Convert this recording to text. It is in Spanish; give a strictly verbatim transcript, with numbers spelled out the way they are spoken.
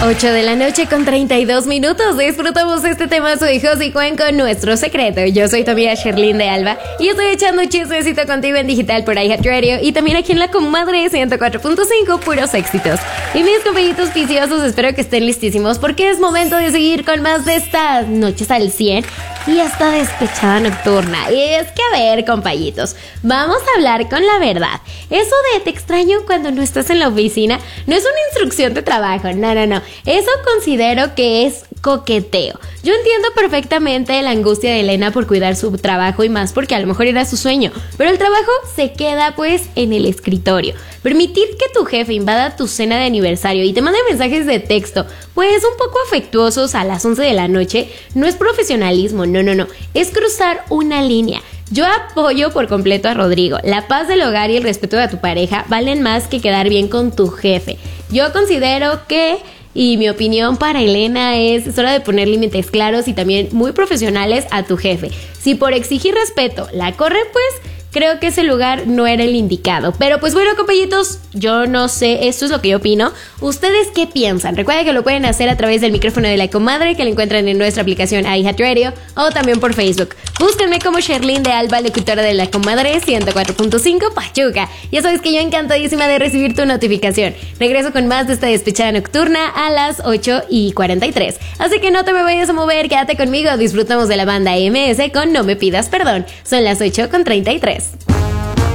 ocho de la noche con treinta y dos minutos. Disfrutamos este temazo de Josie Cuen con Nuestro Secreto. Yo soy tu amiga Sherlyn de Alba y estoy echando un chismecito contigo en digital por iHeartRadio y también aquí en La Comadre ciento cuatro punto cinco, puros éxitos. Y mis compañitos viciosos, espero que estén listísimos porque es momento de seguir con más de estas noches al cien y esta despechada nocturna. Y es que a ver, compañitos, vamos a hablar con la verdad. Eso de te extraño cuando no estás en la oficina no es una instrucción de trabajo, no, no, no. Eso considero que es coqueteo. Yo entiendo perfectamente la angustia de Elena por cuidar su trabajo y más porque a lo mejor era su sueño, pero el trabajo se queda pues en el escritorio. Permitir que tu jefe invada tu cena de aniversario y te mande mensajes de texto pues un poco afectuosos a las once de la noche no es profesionalismo, no, no, no, es cruzar una línea. Yo apoyo por completo a Rodrigo. La paz del hogar y el respeto de tu pareja valen más que quedar bien con tu jefe. Yo considero que, y mi opinión para Elena es, es hora de poner límites claros y también muy profesionales a tu jefe. Si por exigir respeto la corre, pues creo que ese lugar no era el indicado. Pero pues bueno, compañitos, yo no sé, esto es lo que yo opino. ¿Ustedes qué piensan? Recuerden que lo pueden hacer a través del micrófono de La Comadre, que lo encuentran en nuestra aplicación iHeartRadio o también por Facebook. Búsquenme como Sherlyn de Alba, locutora de La Comadre ciento cuatro punto cinco Pachuca. Ya sabes que yo encantadísima de recibir tu notificación. Regreso con más de esta despechada nocturna a las ocho y cuarenta y tres. Así que no te me vayas a mover, quédate conmigo. Disfrutamos de la banda M S con No Me Pidas Perdón. Son las ocho con treinta y tres.